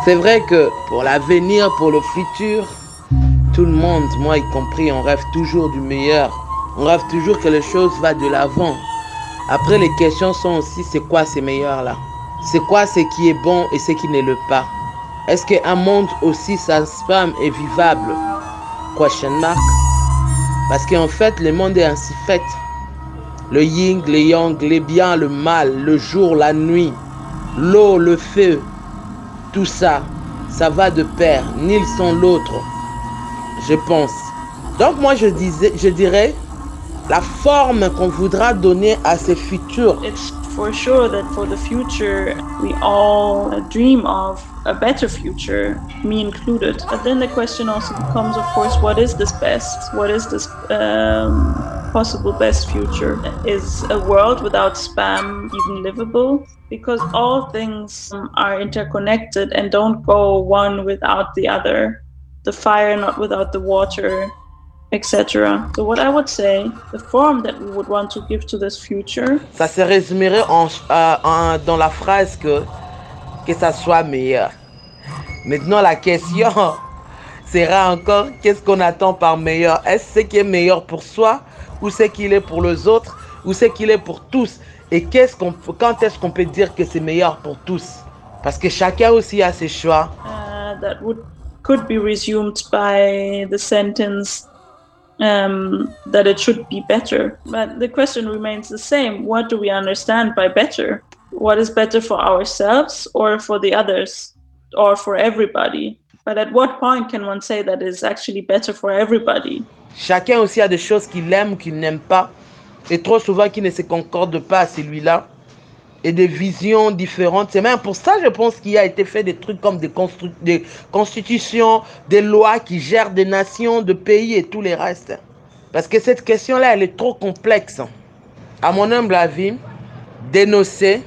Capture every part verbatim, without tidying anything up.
C'est vrai que pour l'avenir, pour le futur, tout le monde, moi y compris, on rêve toujours du meilleur. On rêve toujours que les choses vont de l'avant. Après, les questions sont aussi, c'est quoi ces meilleurs-là? C'est quoi ce qui est bon et ce qui ne l'est pas? Est-ce qu'un monde aussi sans spam est vivable? Question mark. Parce qu'en fait, le monde est ainsi fait. Le yin, le yang, le bien, le mal, le jour, la nuit, l'eau, le feu, tout ça, ça va de pair, ni le sans l'autre, je pense. Donc moi, je, disais, je dirais, la forme qu'on voudra donner à ce futur. It's for sure that for the future, we all dream of a better future, me included. But then the question also becomes, of course, what is this best? What is this um, possible best future? Is a world without spam even livable? Because all things are interconnected and don't go one without the other. The fire not without the water, et cetera. So what I would say, the form that we would want to give to this future. Ça se résumerait en, euh, en, dans la phrase que, que ça soit meilleur. Maintenant, la question sera encore, qu'est-ce qu'on attend par meilleur? Est-ce ce qui est meilleur pour soi, ou ce qu'il est pour les autres, ou ce qu'il est pour tous? Et qu'est-ce qu'on, quand est-ce qu'on peut dire que c'est meilleur pour tous? Parce que chacun aussi a ses choix. Uh, that would, could be resumed by the sentence Um, that it should be better. But the question remains the same. What do we understand by better? What is better for ourselves or for the others or for everybody? But at what point can one say that it's actually better for everybody? Chacun aussi a des choses qu'il aime ou qu'il n'aime pas. Et trop souvent qui ne se concordent pas à celui-là. Et des visions différentes. C'est même pour ça, je pense, qu'il a été fait des trucs comme des, constru- des constitutions, des lois qui gèrent des nations, des pays et tout le reste. Parce que cette question-là, elle est trop complexe. À mon humble avis, dénoncer,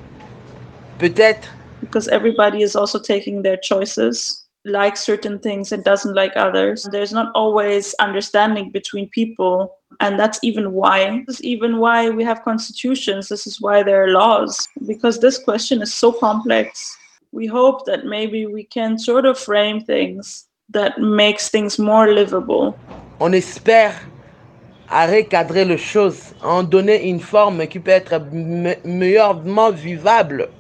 peut-être. Because everybody is also taking their choices, likes certain things and doesn't like others. There's not always understanding between people. And that's even why, this is even why we have constitutions. This is why there are laws, because this question is so complex. We hope that maybe we can sort of frame things that makes things more livable. On espère à recadrer les choses, en donner une forme qui peut être me- meilleurement vivable.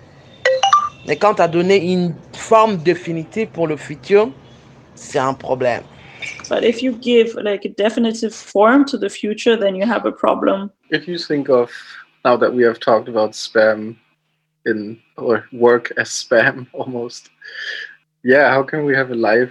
Mais quand à donner une forme définitive pour le futur, c'est un problème. But if you give like a definitive form to the future, then you have a problem. If you think of, now that we have talked about spam in, or work as spam almost, yeah, how can we have a life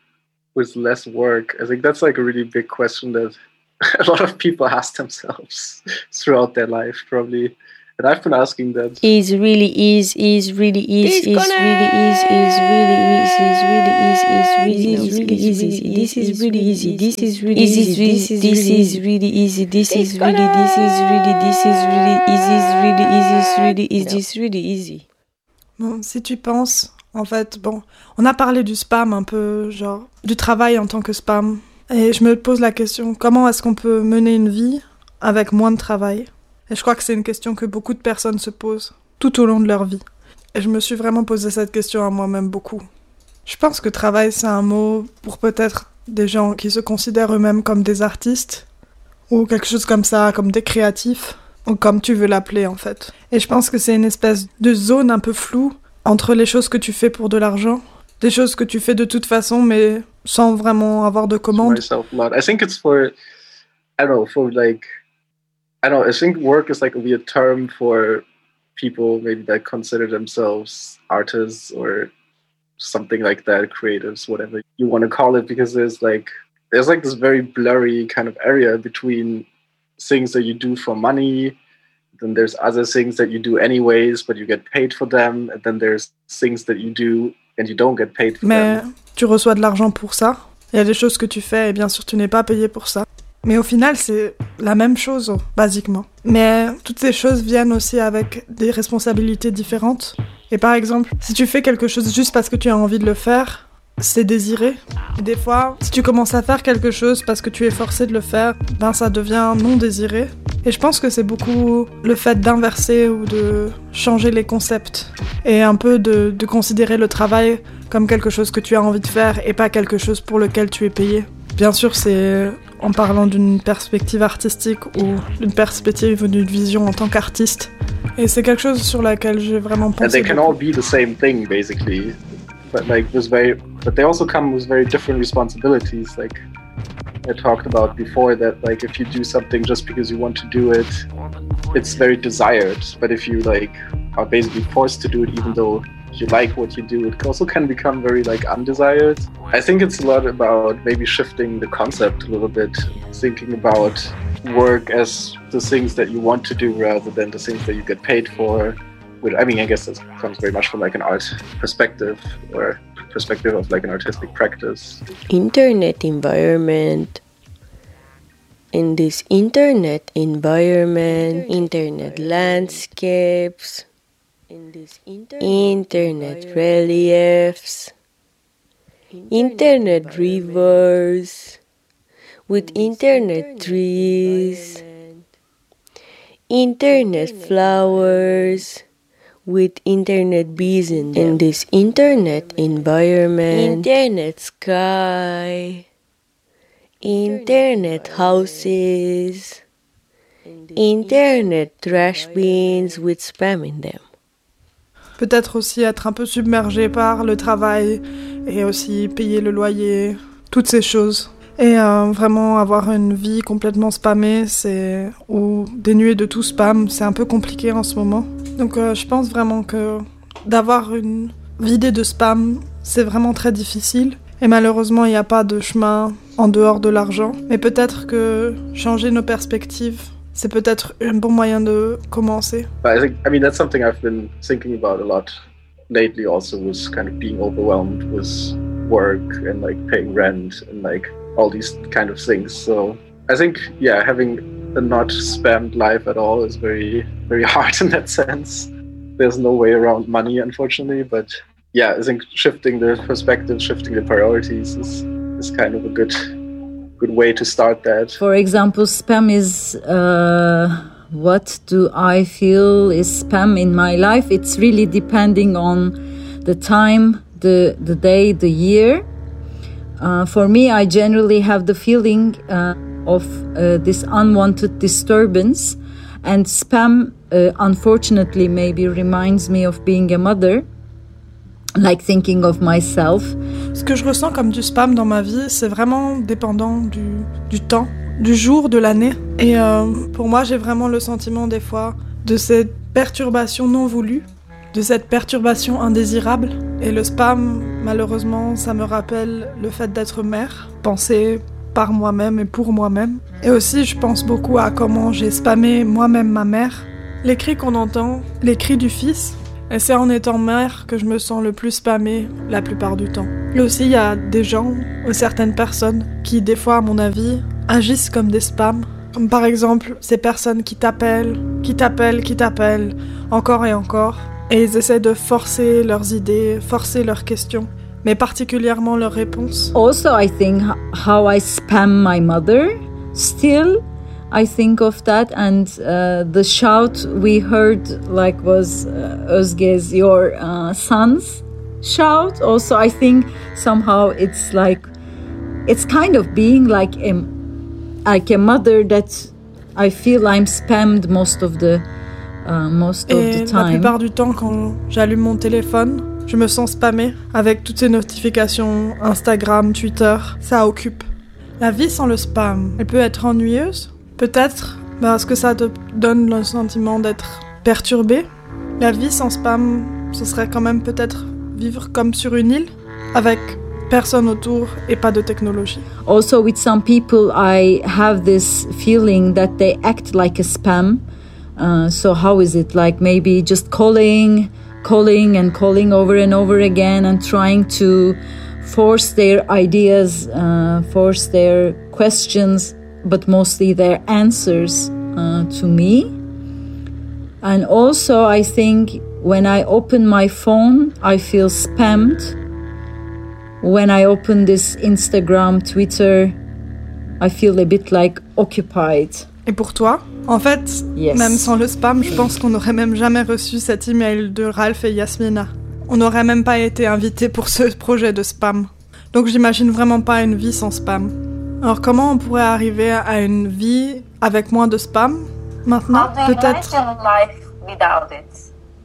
with less work? I think that's like a really big question that a lot of people ask themselves throughout their life, probably. And I've been asking that. Is really is is really is is really is is really is is really is is really easy. This is really easy. This is really easy. This is this is really easy. This is really this is really this is really easy. Is really easy. Is really is this really easy. Bon, si tu penses, en fait, bon, on a parlé du spam un peu, genre du travail en tant que spam. Et je me pose la question, comment est-ce qu'on peut mener une vie avec moins de travail ? Et je crois que c'est une question que beaucoup de personnes se posent tout au long de leur vie. Et je me suis vraiment posé cette question à moi-même beaucoup. Je pense que travail, c'est un mot pour peut-être des gens qui se considèrent eux-mêmes comme des artistes, ou quelque chose comme ça, comme des créatifs, ou comme tu veux l'appeler en fait. Et je pense que c'est une espèce de zone un peu floue entre les choses que tu fais pour de l'argent, des choses que tu fais de toute façon, mais sans vraiment avoir de commande. Myself a lot. I think it's for, I don't know, for like, I don't know, I think work is like a weird term for people maybe that consider themselves artists or something like that, creatives, whatever you want to call it, because there's like, there's like this very blurry kind of area between things that you do for money, then there's other things that you do anyways, but you get paid for them, and then there's things that you do and you don't get paid for Mais them. tu reçois de l'argent pour ça, il y a des choses que tu fais et bien sûr tu n'es pas payé pour ça. Mais au final, c'est la même chose, basiquement. Mais toutes ces choses viennent aussi avec des responsabilités différentes. Et par exemple, si tu fais quelque chose juste parce que tu as envie de le faire, c'est désiré. Et des fois, si tu commences à faire quelque chose parce que tu es forcé de le faire, ben ça devient non désiré. Et je pense que c'est beaucoup le fait d'inverser ou de changer les concepts et un peu de, de considérer le travail comme quelque chose que tu as envie de faire et pas quelque chose pour lequel tu es payé. Bien sûr, c'est en parlant d'une perspective artistique ou d'une perspective ou d'une vision en tant qu'artiste. Et c'est quelque chose sur laquelle j'ai vraiment pensé. And they can beaucoup. all be the same thing, basically. But like, there's very, but they also come with very different responsibilities. Like I talked about before, that like if you do something just because you want to do it, it's very desired. But if you like are basically forced to do it, even though you like what you do, it also can become very like undesired. I think it's a lot about maybe shifting the concept a little bit, thinking about work as the things that you want to do rather than the things that you get paid for. I mean, I guess that comes very much from like an art perspective or perspective of like an artistic practice. Internet environment. In this internet environment, internet landscapes, in this internet reliefs, internet rivers, with internet trees, internet flowers, with internet bees in them. In this internet environment, internet sky, internet houses, internet trash bins with spam in them. Peut-être aussi être un peu submergé par le travail et aussi payer le loyer, toutes ces choses. Et euh, vraiment avoir une vie complètement spammée, c'est ou dénuée de tout spam, c'est un peu compliqué en ce moment. Donc euh, je pense vraiment que d'avoir une vidée de spam, c'est vraiment très difficile. Et malheureusement, il n'y a pas de chemin en dehors de l'argent. Mais peut-être que changer nos perspectives, c'est peut-être un bon moyen de commencer. But I think, I mean, that's something I've been thinking about a lot lately also, was kind of being overwhelmed with work and like paying rent and like all these kind of things. So I think, yeah, having a not spammed life at all is very, very hard in that sense. There's no way around money, unfortunately, but yeah, I think shifting the perspective, shifting the priorities is, is kind of a good good way to start that. For example, spam is, uh, what do I feel is spam in my life? It's really depending on the time, the, the day, the year. Uh, for me, I generally have the feeling uh, of uh, this unwanted disturbance, and spam, uh, unfortunately, maybe reminds me of being a mother, like thinking of myself. Ce que je ressens comme du spam dans ma vie, c'est vraiment dépendant du, du temps, du jour, de l'année. Et euh, pour moi, j'ai vraiment le sentiment des fois de cette perturbation non voulue, de cette perturbation indésirable. Et le spam, malheureusement, ça me rappelle le fait d'être mère, penser par moi-même et pour moi-même. Et aussi, je pense beaucoup à comment j'ai spammé moi-même ma mère. Les cris qu'on entend, les cris du fils, et c'est en étant mère que je me sens le plus spammée la plupart du temps. Et aussi, il y a des gens, ou certaines personnes, qui, des fois, à mon avis, agissent comme des spams. Comme par exemple, ces personnes qui t'appellent, qui t'appellent, qui t'appellent, encore et encore. Et ils essaient de forcer leurs idées, forcer leurs questions, mais particulièrement leurs réponses. Also, I think how I spam my mother, still, I think of that, and uh, the shout we heard like was uh, Özge's, your uh, son's shout. Also, I think somehow it's like, it's kind of being like a, like a mother that I feel I'm spammed most of the, uh, most of Et the time. La plupart du temps, quand j'allume mon téléphone, je me sens spammée avec toutes ces notifications Instagram, Twitter. Ça occupe. La vie sans le spam, elle peut être ennuyeuse. Peut-être parce que ça te donne le sentiment d'être perturbé. La vie sans spam, ce serait quand même peut-être vivre comme sur une île, avec personne autour et pas de technologie. Also, with some people, I have this feeling that they act like a spam. Uh, so how is it? Like maybe just calling, calling and calling over and over again and trying to force their ideas, uh, force their questions, but mostly their answers uh, to me. And also, I think when I open my phone, I feel spammed. When I open this Instagram, Twitter, I feel a bit like occupied. Et pour toi? En fait, Yes. même sans le spam, je pense qu'on n'aurait même jamais reçu cet email de Ralph et Yasmina. On n'aurait même pas été invités pour ce projet de spam. Donc j'imagine vraiment pas une vie sans spam. Alors comment on pourrait arriver à une vie avec moins de spam maintenant? How do you Peut-être. imagine life without it?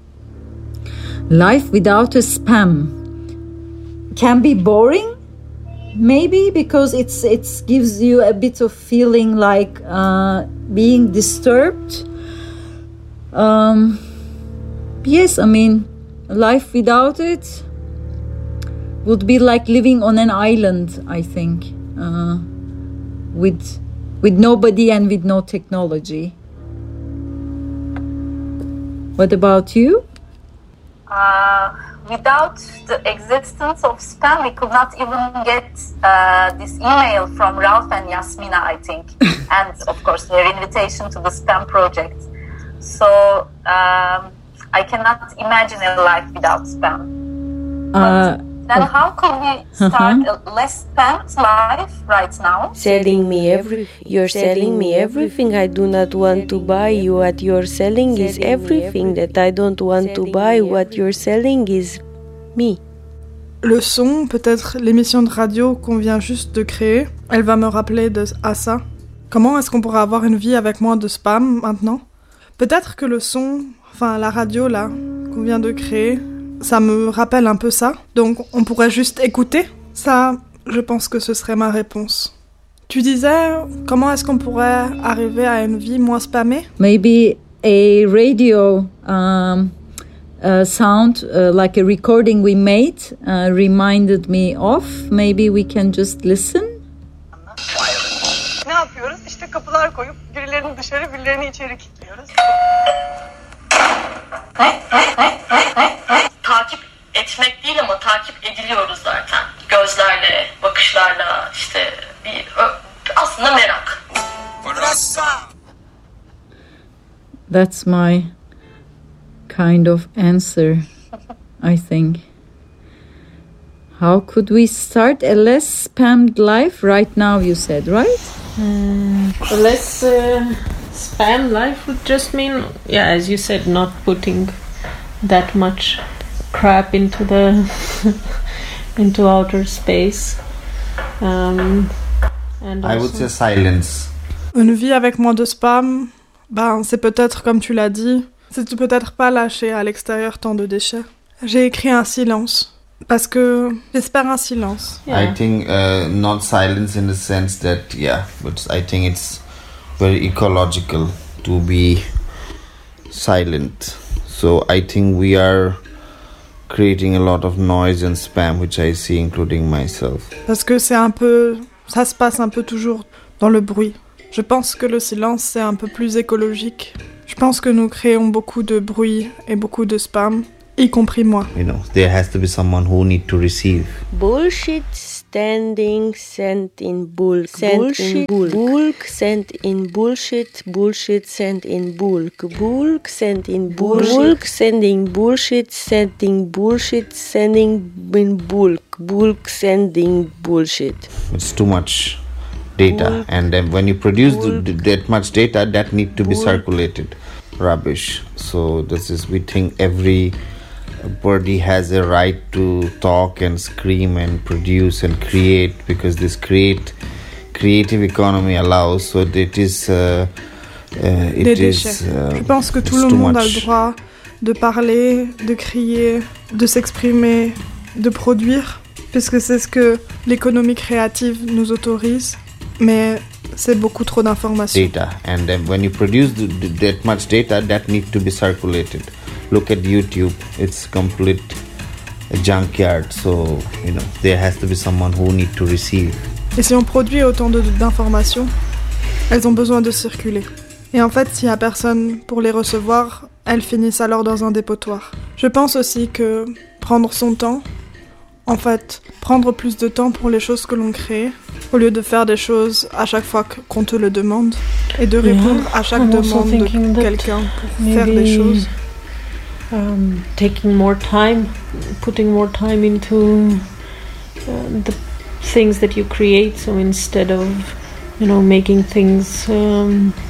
Life without a spam can be boring, maybe, because it's it gives you a bit of feeling like uh, being disturbed. Um, yes, I mean, life without it would be like living on an island, I think, uh, with with nobody and with no technology. What about you? Uh, without the existence of spam, we could not even get uh, this email from Ralph and Yasmina, I think, and of course their invitation to the spam project. So um, I cannot imagine a life without spam. Uh, Then how can we start a less spammed life right now? Selling me every, you're selling me everything I do not want to buy. What you're selling is everything that I don't want to buy. What you're selling is me. Le son, peut-être l'émission de radio qu'on vient juste de créer, elle va me rappeler de, à ça. Comment est-ce qu'on pourrait avoir une vie avec moins de spam maintenant? Peut-être que le son, enfin la radio là, qu'on vient de créer, ça me rappelle un peu ça. Donc on pourrait juste écouter. Ça, je pense que ce serait ma réponse. Tu disais, comment est-ce qu'on pourrait arriver à une vie moins spammée? Maybe a radio um, uh, sound, uh, like a recording we made, uh, reminded me of. Maybe we can just listen. Ne yapıyoruz? İşte kapılar koyup birilerini dışarı, birilerini içeri kilitliyoruz. Takip etmek değil ama takip ediliyoruz zaten. Gözlerle, bakışlarla, işte bir aslında merak. That's my kind of answer, I think. How could we start a less spammed life right now, you said, right? Uh, a less uh, spam life would just mean, yeah, as you said, not putting that much crap into the into outer space. Um, and I would say silence. Une vie avec moins de spam, ben c'est peut-être comme tu l'as dit, c'est peut-être pas lâcher à l'extérieur tant de déchets. J'ai écrit un silence. Parce que j'espère un silence. Yeah. I think uh, not silence in the sense that, yeah, but I think it's very ecological to be silent. So I think we are creating a lot of noise and spam, which I see, including myself. Parce que c'est un peu, ça se passe un peu toujours dans le bruit. Je pense que le silence c'est un peu plus écologique. Je pense que nous créons beaucoup de bruit et beaucoup de spam. Y compris moi. You know, there has to be someone who need to receive. Bullshit standing sent in bulk. Sent bullshit, in bulk. Bulk sent in bullshit. Bullshit sent in bulk. Bulk sent in bullshit. Bulk sending bullshit. Sending bullshit. Sending in bulk. Bulk sending bullshit. It's too much data, bulk, and then when you produce the, that much data, that need to be bulk. circulated. Rubbish. So this is, we think every body has a right to talk and scream and produce and create, because this create creative economy allows. So it is uh, uh, it Des is déchets. uh, Je pense que tout le monde a le droit de parler, de crier, de s'exprimer, de produire, puisque c'est ce que l'économie créative nous autorise. Mais c'est beaucoup trop d'informations. Data, and then when you produce the, the, that much data, that needs to be circulated. Look at YouTube; it's complete a junkyard. So you know there has to be someone who need to receive. Et si on produit autant de, d'informations, elles ont besoin de circuler. Et en fait, s'il y a personne pour les recevoir, elles finissent alors dans un dépotoir. Je pense aussi que prendre son temps, en fait, prendre plus de temps pour les choses que l'on crée, au lieu de faire des choses à chaque fois qu'on te le demande, et de répondre yeah, à chaque I'm demande de quelqu'un pour faire des choses. Um, taking more time, putting more time into uh, the things that you create. So instead of, you know, making things um,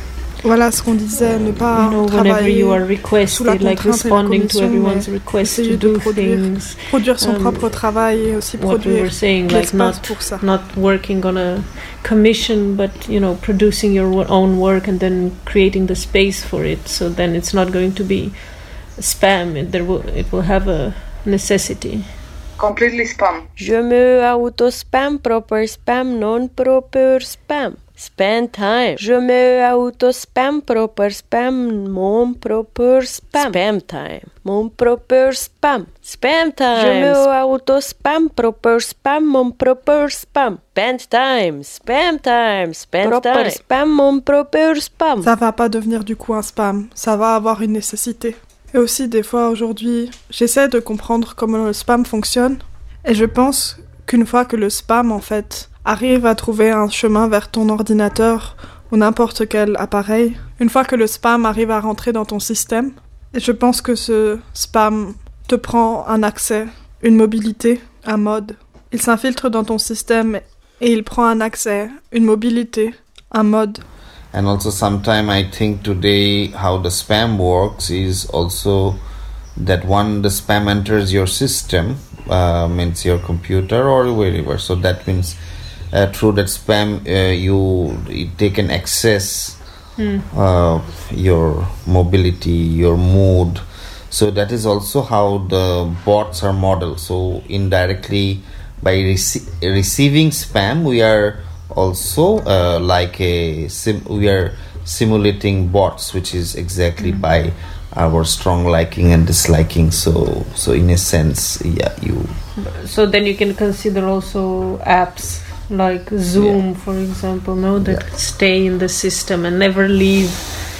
Voilà ce qu'on disait, ne pas you know, travailler you are sous la like contrainte et la everyone's request to de do produire, things, produire son um, propre travail et aussi what we produire were saying, like l'espace not, pour ça. not working on a commission, but you know, producing your own work and then creating the space for it. So then it's not going to be spam. It, there will, it will have a necessity. Completely spam. Je me auto-spam, proper spam, non-proper spam. Spend time. Je me auto-spam, proper spam, mon proper spam. Spam time. Mon proper spam. Spam time. Je me auto-spam, proper spam, mon proper spam. Spend time. Spam time. Spend proper time. Spam, mon proper spam. Ça va pas devenir du coup un spam. Ça va avoir une nécessité. Et aussi, des fois, aujourd'hui, j'essaie de comprendre comment le spam fonctionne. Et je pense qu'une fois que le spam, en fait, arrive à trouver un chemin vers ton ordinateur ou n'importe quel appareil, une fois que le spam arrive à rentrer dans ton système, et je pense que ce spam te prend un accès, une mobilité, un mode. Il s'infiltre dans ton système et il prend un accès, une mobilité, un mode. And also sometime I think today how the spam works is also that when the spam enters your system, uh, means your computer or wherever, so that means uh, through that spam uh, you they can access mm. uh, your mobility, your mood. So that is also how the bots are modeled. So indirectly by rece- receiving spam we are also uh, like a sim- we are simulating bots, which is exactly mm. by our strong liking and disliking. So so in a sense, yeah, you so then you can consider also apps like Zoom, yeah. for example, no, that yeah. stay in the system and never leave,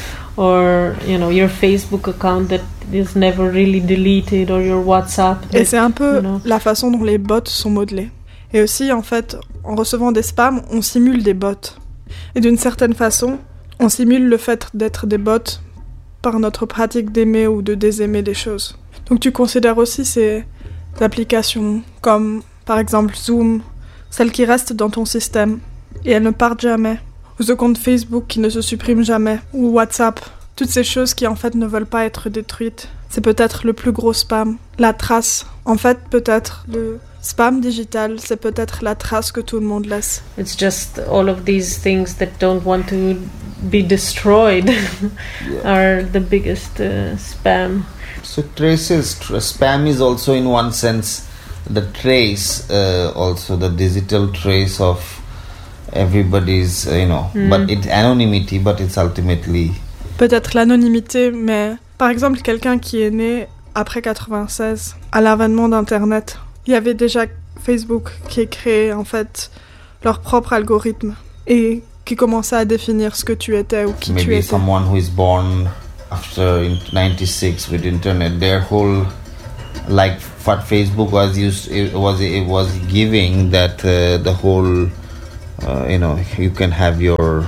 or you know, your Facebook account that is never really deleted, or your WhatsApp that, et c'est un peu you know, la façon dont les bots sont modelés. Et aussi, en fait, en recevant des spams, on simule des bots. Et d'une certaine façon, on simule le fait d'être des bots par notre pratique d'aimer ou de désaimer des choses. Donc tu considères aussi ces applications comme, par exemple, Zoom, celles qui restent dans ton système et elles ne partent jamais. Ou ce compte Facebook qui ne se supprime jamais. Ou WhatsApp. Toutes ces choses qui, en fait, ne veulent pas être détruites. C'est peut-être le plus gros spam. La trace. En fait, peut-être le spam digital, c'est peut-être la trace que tout le monde laisse. It's just all of these things that don't want to be destroyed yeah. are the biggest uh, spam. So traces, tra- spam is also in one sense the trace, uh, also the digital trace of everybody's, uh, you know, mm. but it's anonymity, but it's ultimately... Peut-être l'anonymité, mais par exemple, quelqu'un qui est né après quatre-vingt-seize, à l'avènement d'Internet, il y avait déjà Facebook qui a créé en fait leur propre algorithme et qui commençait à définir ce que tu étais ou qui Maybe tu étais. Maybe someone who is born after ninety-six with internet, their whole, like what Facebook was used, it was it was giving that uh, the whole, uh, you know, you can have your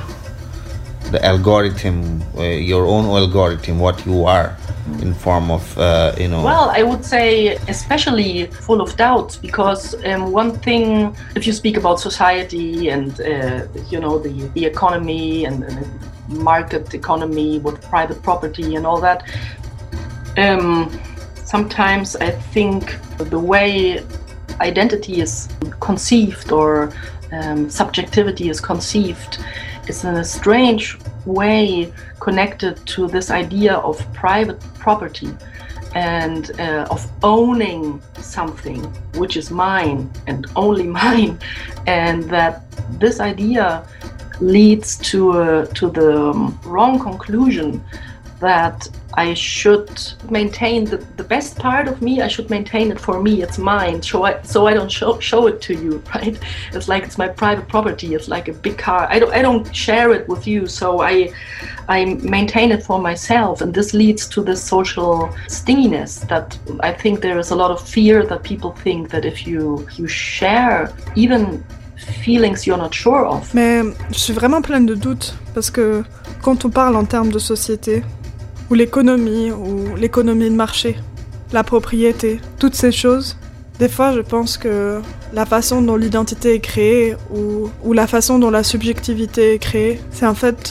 the algorithm, uh, your own algorithm, what you are. In form of, uh, you know... Well, I would say especially full of doubts, because um, one thing, if you speak about society and, uh, you know, the, the economy and, and market economy with private property and all that, um, sometimes I think the way identity is conceived or um, subjectivity is conceived is in a strange way connected to this idea of private property and uh, of owning something which is mine and only mine, and that this idea leads to a, to the um, wrong conclusion that I should maintain the, the best part of me, I should maintain it for me, it's mine, so I, so I don't show, show it to you, right? It's like it's my private property, it's like a big car. I don't, I don't share it with you, so I, I maintain it for myself, and this leads to this social stinginess that I think there is a lot of fear that people think that if you, you share even feelings you're not sure of. Mais je suis vraiment pleine de doutes, parce que quand on parle en termes de société, ou l'économie, ou l'économie de marché, la propriété, toutes ces choses, des fois je pense que la façon dont l'identité est créée, ou, ou la façon dont la subjectivité est créée, c'est en fait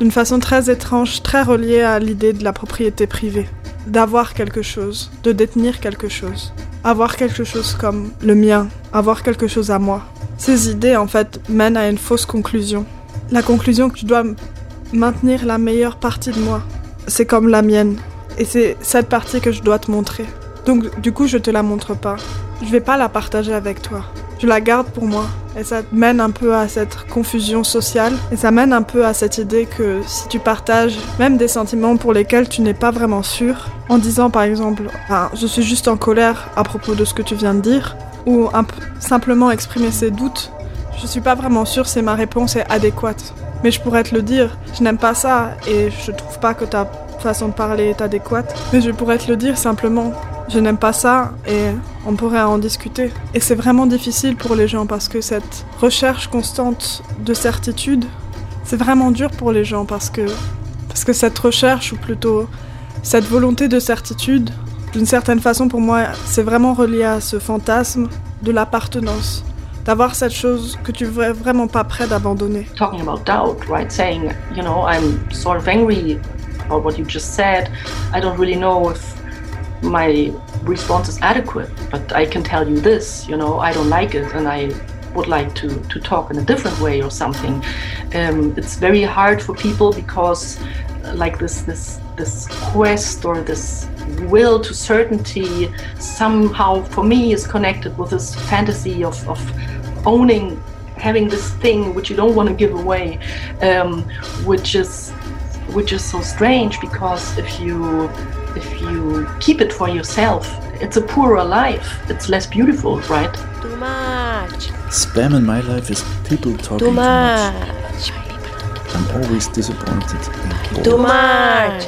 d'une façon très étrange, très reliée à l'idée de la propriété privée. D'avoir quelque chose, de détenir quelque chose. Avoir quelque chose comme le mien, avoir quelque chose à moi. Ces idées, en fait, mènent à une fausse conclusion. La conclusion que je dois maintenir la meilleure partie de moi. C'est comme la mienne. Et c'est cette partie que je dois te montrer. Donc, du coup, je te la montre pas. Je vais pas la partager avec toi. Je la garde pour moi. Et ça mène un peu à cette confusion sociale. Et ça mène un peu à cette idée que si tu partages même des sentiments pour lesquels tu n'es pas vraiment sûr, en disant par exemple ah, « je suis juste en colère à propos de ce que tu viens de dire », ou un p- simplement exprimer ses doutes, je suis pas vraiment sûre si ma réponse est adéquate. Mais je pourrais te le dire, je n'aime pas ça et je trouve pas que ta façon de parler est adéquate. Mais je pourrais te le dire simplement, je n'aime pas ça et on pourrait en discuter. Et c'est vraiment difficile pour les gens parce que cette recherche constante de certitude, c'est vraiment dur pour les gens parce que, parce que cette recherche, ou plutôt cette volonté de certitude, d'une certaine façon pour moi, c'est vraiment relié à ce fantasme de l'appartenance. D'avoir cette chose que tu es vraiment pas prêt d'abandonner. Talking about doubt, right? Saying, you know, I'm sort of angry about what you just said. I don't really know if my response is adequate, but I can tell you this, you know, I don't like it and I would like to, to talk in a different way or something. Um, it's very hard for people because uh, like this, this, this quest or this will to certainty somehow for me is connected with this fantasy of, of owning, having this thing which you don't want to give away, um, which is which is so strange because if you if you keep it for yourself, it's a poorer life. It's less beautiful, right? Too much. Spam in my life is people talking too too much. much. I'm always disappointed and bored. Too much.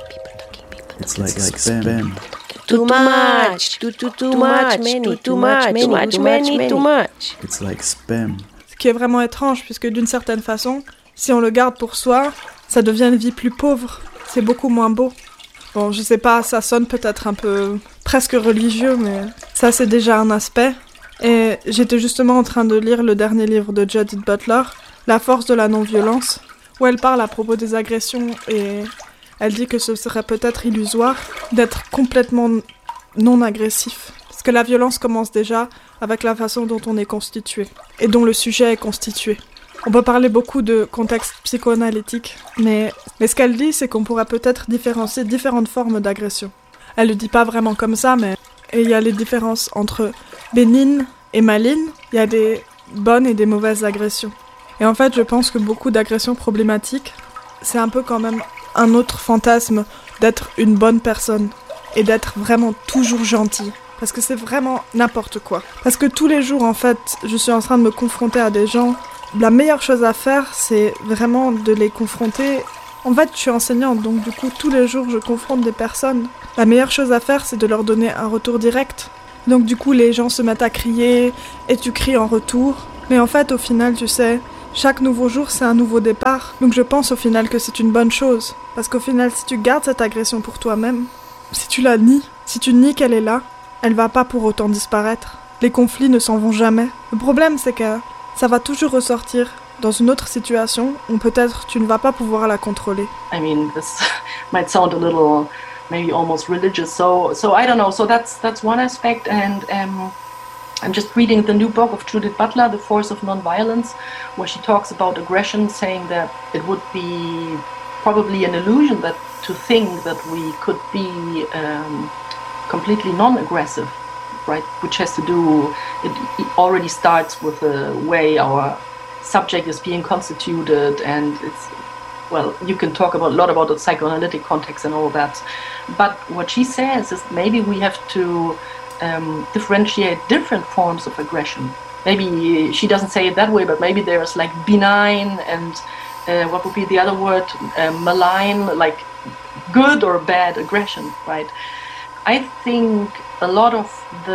It's like, like spam. Too much. Too too too much. Many. Too much. Many. Too many. Too much. It's like spam. Ce qui est vraiment étrange, puisque d'une certaine façon, si on le garde pour soi, ça devient une vie plus pauvre. C'est beaucoup moins beau. Bon, je sais pas, ça sonne peut-être un peu presque religieux, mais ça c'est déjà un aspect. Et j'étais justement en train de lire le dernier livre de Judith Butler, La force de la non-violence, où elle parle à propos des agressions et elle dit que ce serait peut-être illusoire d'être complètement non agressif. Parce que la violence commence déjà avec la façon dont on est constitué et dont le sujet est constitué. On peut parler beaucoup de contexte psychoanalytique, mais, mais ce qu'elle dit, c'est qu'on pourrait peut-être différencier différentes formes d'agression. Elle le dit pas vraiment comme ça, mais il y a les différences entre bénignes et malignes, il y a des bonnes et des mauvaises agressions. Et en fait, je pense que beaucoup d'agressions problématiques, c'est un peu quand même un autre fantasme d'être une bonne personne et d'être vraiment toujours gentil. Parce que c'est vraiment n'importe quoi. Parce que tous les jours, en fait, je suis en train de me confronter à des gens. La meilleure chose à faire, c'est vraiment de les confronter. En fait, je suis enseignante, donc du coup, tous les jours, je confronte des personnes. La meilleure chose à faire, c'est de leur donner un retour direct. Donc du coup, les gens se mettent à crier, et tu cries en retour. Mais en fait, au final, tu sais, chaque nouveau jour, c'est un nouveau départ. Donc je pense au final que c'est une bonne chose. Parce qu'au final, si tu gardes cette agression pour toi-même, si tu la nies, si tu nies qu'elle est là, elle va pas pour autant disparaître. Les conflits ne s'en vont jamais. Le problème, c'est que ça va toujours ressortir dans une autre situation où peut-être tu ne vas pas pouvoir la contrôler. I mean, this might sound a little, maybe almost religious. So, so I don't know. So that's that's one aspect. And um, I'm just reading the new book of Judith Butler, The Force of Nonviolence, where she talks about aggression, saying that it would be probably an illusion that to think that we could be um, completely non-aggressive. Right, which has to do, it, it already starts with the way our subject is being constituted, and it's, well, you can talk about a lot about the psychoanalytic context and all that, but what she says is maybe we have to um, differentiate different forms of aggression. Maybe she doesn't say it that way, but maybe there's like benign and uh, what would be the other word, uh, malign, like good or bad aggression, right? I think a lot of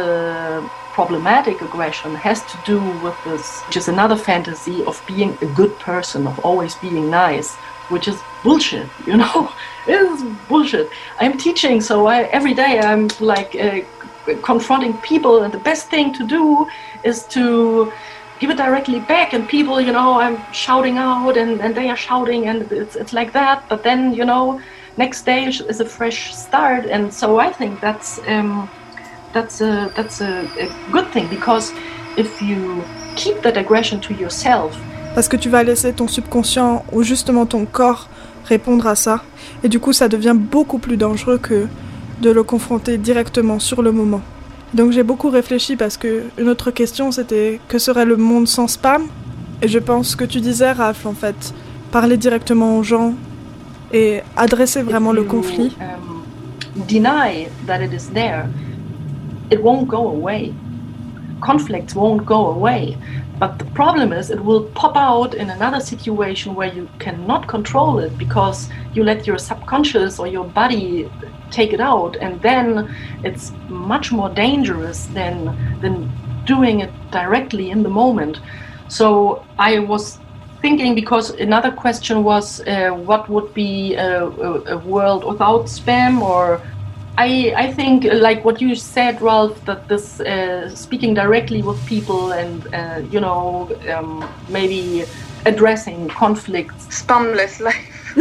the problematic aggression has to do with this, just another fantasy of being a good person, of always being nice, which is bullshit, you know? It is bullshit. I'm teaching, so I, every day I'm like uh, confronting people, and the best thing to do is to give it directly back, and people, you know, I'm shouting out, and, and they are shouting, and it's it's like that. But then, you know, next day is a fresh start, and so I think that's um, that's a that's a, a good thing, because if you keep that aggression to yourself. Parce que tu vas laisser ton subconscient ou justement ton corps répondre à ça, et du coup ça devient beaucoup plus dangereux que de le confronter directement sur le moment. Donc j'ai beaucoup réfléchi parce que une autre question c'était que serait le monde sans spam, et je pense que tu disais, Raph, en fait, parler directement aux gens et adresser vraiment le conflit. Um, deny that it is there, it won't go away. Conflicts won't go away. But the problem is it will pop out in another situation where you cannot control it, because you let your subconscious or your body take it out, and then it's much more dangerous than than doing it directly in the moment. So I was thinking, because another question was uh, what would be a, a, a world without spam, or I, I think, like what you said, Ralph, that this uh, speaking directly with people and, uh, you know, um, maybe addressing conflicts. Spamless life.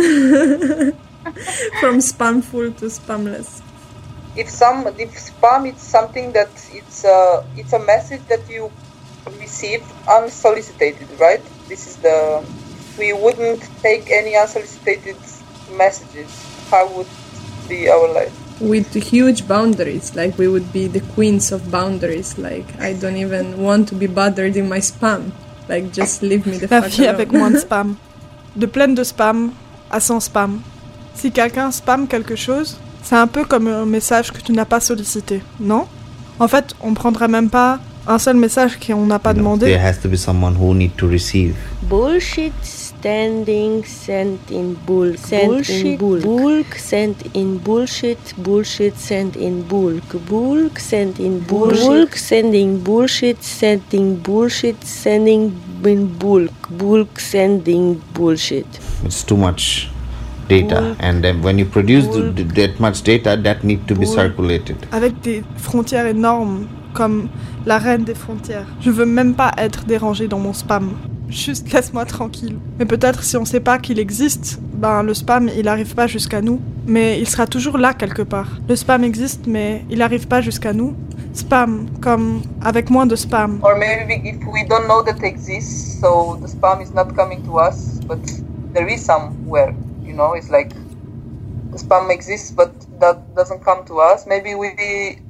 From spamful to spamless. If some, if spam is something that it's a, it's a message that you receive unsolicited, right? This is the, we wouldn't take any unsolicited messages. How would be our life? With huge boundaries, like we would be the queens of boundaries. Like I don't even want to be bothered in my spam. Like just leave me the La fuck vie alone. avec moins de spam, de pleine de spam à sans spam. Si quelqu'un spam quelque chose, c'est un peu comme un message que tu n'as pas sollicité, non? En fait, on prendrait même pas un seul message qu'on n'a pas demandé. There has to be someone who need to receive. Bullshit standing sent in bulk, sent in bulk, bulk sent in bullshit, bullshit sent in bulk, bulk sent in bullshit, bulk sending bullshit, sending bullshit, sending in bulk, bulk sending bullshit. It's too much data, bulk, and then when you produce bulk, the, that much data, that need to bulk, be circulated. Avec des frontières énormes, comme la reine des frontières. Je veux même pas être dérangée dans mon spam. Juste laisse-moi tranquille. Mais peut-être si on sait pas qu'il existe, ben le spam il arrive pas jusqu'à nous, mais il sera toujours là quelque part. Le spam existe, mais il arrive pas jusqu'à nous. Spam, comme avec moins de spam. Or maybe if we don't know that it exists, so the spam is not coming to us, but there is somewhere, you know, it's like the spam exists, but that doesn't come to us. Maybe we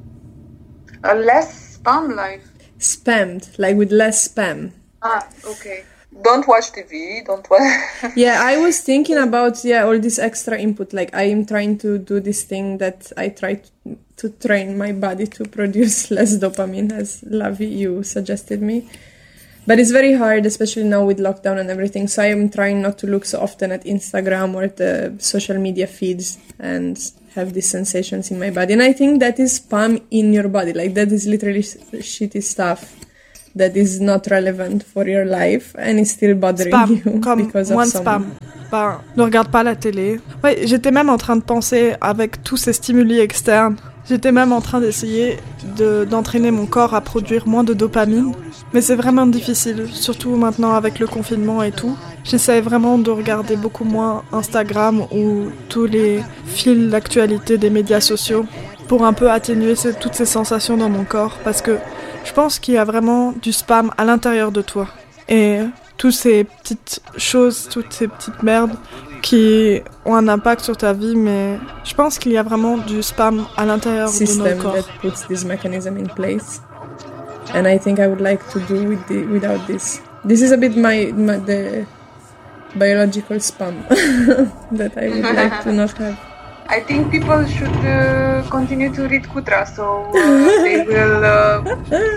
a less spam life. Spammed, like with less spam. Ah, okay. Don't watch T V, don't watch... Yeah, I was thinking about, yeah, all this extra input. Like, I am trying to do this thing that I try to, to train my body to produce less dopamine, as Lavi, you suggested me. But it's very hard, especially now with lockdown and everything. So I am trying not to look so often at Instagram or the social media feeds and have these sensations in my body. And I think that is spam in your body. Like, that is literally shitty stuff that is not relevant for your life and is still bothering spam, you comme because moins of de some... spam. Ben, ne regarde pas la télé. Ouais, j'étais même en train de penser, avec tous ces stimuli externes, j'étais même en train d'essayer de, d'entraîner mon corps à produire moins de dopamine. Mais c'est vraiment difficile, surtout maintenant avec le confinement et tout. J'essaie vraiment de regarder beaucoup moins Instagram ou tous les fils d'actualité des médias sociaux pour un peu atténuer ces, toutes ces sensations dans mon corps, parce que je pense qu'il y a vraiment du spam à l'intérieur de toi. Et toutes ces petites choses, toutes ces petites merdes qui ont un impact sur ta vie, mais je pense qu'il y a vraiment du spam à l'intérieur system de notre corps. That puts this mechanism in place. And I think I would like to do with the, without this. This is a bit my, my the biological spam that I would like to not have. I think people should uh, continue to read Kutra, so uh, they will... Uh...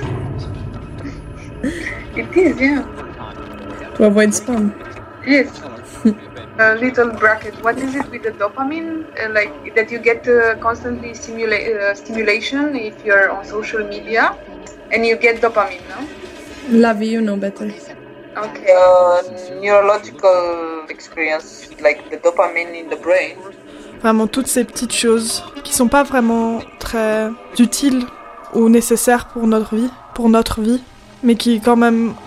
It is, yeah. To avoid spam. Yes. A little bracket. What is it with the dopamine? Uh, like that you get uh, constantly stimula- uh, stimulation if you're on social media, and you get dopamine, no? Lavi, you know better. Okay. Uh, neurological experience, like the dopamine in the brain. Vraiment toutes ces petites choses qui sont pas vraiment très utiles ou nécessaires pour notre vie, pour notre vie, mais qui quand même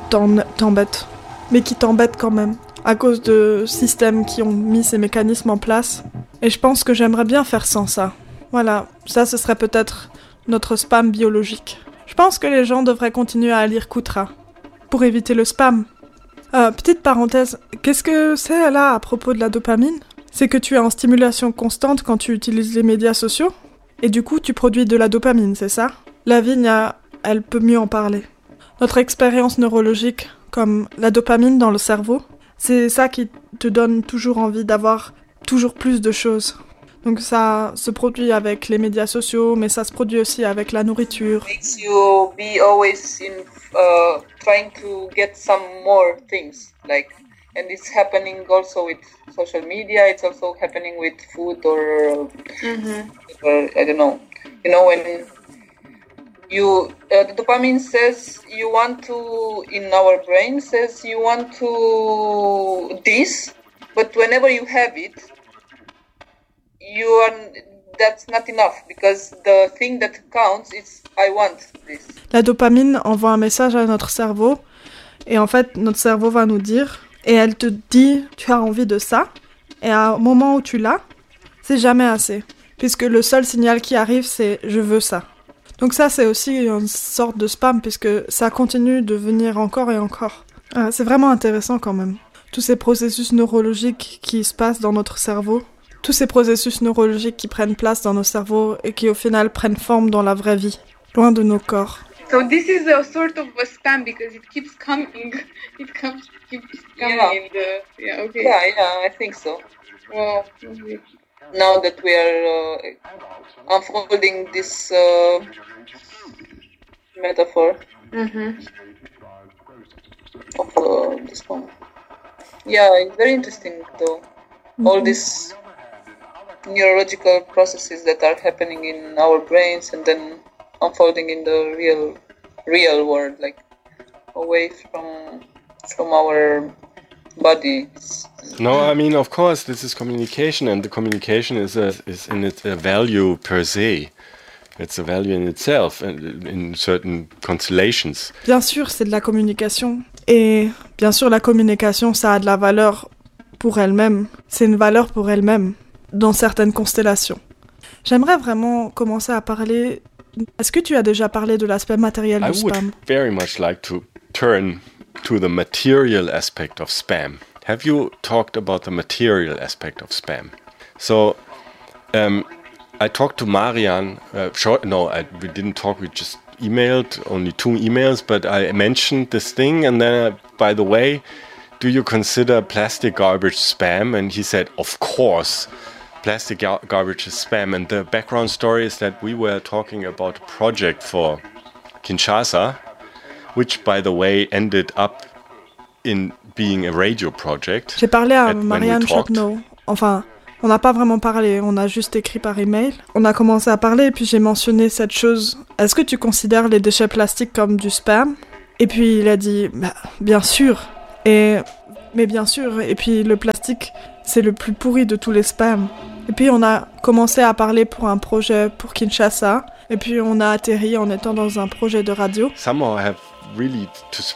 t'en- t'embêtent, mais qui t'embêtent quand même, à cause de systèmes qui ont mis ces mécanismes en place. Et je pense que j'aimerais bien faire sans ça. Voilà, ça ce serait peut-être notre spam biologique. Je pense que les gens devraient continuer à lire Kutra, pour éviter le spam. Euh, petite parenthèse, qu'est-ce que c'est là à propos de la dopamine ? C'est que tu es en stimulation constante quand tu utilises les médias sociaux, et du coup tu produis de la dopamine, c'est ça ? Lavigne, elle peut mieux en parler. Notre expérience neurologique, comme la dopamine dans le cerveau, c'est ça qui te donne toujours envie d'avoir toujours plus de choses. Donc ça se produit avec les médias sociaux, mais ça se produit aussi avec la nourriture. Makes you be always in uh, trying to get some more things, like, and it's happening also with social media. It's also happening with food or, Mm-hmm. or I don't know. You know, when you uh, the dopamine says you want to, in our brain says you want to this, but whenever you have it, you are, that's not enough, because the thing that counts is I want this. La dopamine envoie un message à notre cerveau, et en fait, notre cerveau va nous dire, et elle te dit, tu as envie de ça, et au moment où tu l'as, c'est jamais assez, puisque le seul signal qui arrive, c'est je veux ça. Donc ça, c'est aussi une sorte de spam, puisque ça continue de venir encore et encore. Ah, c'est vraiment intéressant quand même. Tous ces processus neurologiques qui se passent dans notre cerveau, tous ces processus neurologiques qui prennent place dans nos cerveaux et qui au final prennent forme dans la vraie vie, loin de nos corps. So this is a sort of a spam because it keeps coming. It comes, keeps coming Yeah. in the. Yeah. Okay. Yeah, yeah, I think so. Wow. Okay. Now that we are uh, unfolding this uh, metaphor Mm-hmm. of uh, this poem. Yeah, it's very interesting though. All these neurological processes that are happening in our brains and then unfolding in the real real world, like away from from our bodies. No, I mean, of course, this is communication, and the communication is a, is in it a value per se. It's a value in itself, and in certain constellations. Bien sûr, c'est de la communication. Et bien sûr, la communication, ça a de la valeur pour elle-même. C'est une valeur pour elle-même, dans certaines constellations. J'aimerais vraiment commencer à parler... Est-ce que tu as déjà parlé de l'aspect matériel I du would spam? very much like to turn to the material aspect of spam. Have you talked about the material aspect of spam? So, um, I talked to Marian. Uh, short, no, I, we didn't talk. We just emailed, only two emails. But I mentioned this thing, and then, uh, by the way, do you consider plastic garbage spam? And he said, of course, plastic gar- garbage is spam. And the background story is that we were talking about a project for Kinshasa, which, by the way, ended up in being a radio project. J'ai parlé à at- when we Marianne talked. Chapneau. Enfin, on n'a pas vraiment parlé, on a juste écrit par email. On a commencé à parler et puis j'ai mentionné cette chose. Est-ce que tu considères les déchets plastiques comme du spam? Et puis il a dit, bah, bien sûr. Et, mais bien sûr. Et puis le plastique, c'est le plus pourri de tous les spams. Et puis on a commencé à parler pour un projet pour Kinshasa. Et puis on a atterri en étant dans un projet de radio. Somehow I have really to